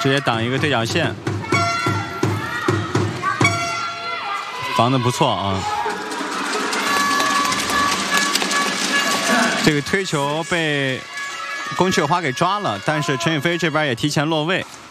直接挡一个对角线，防得不错啊。这个推球被龚雀花给抓了，但是陈雨菲这边也提前落位。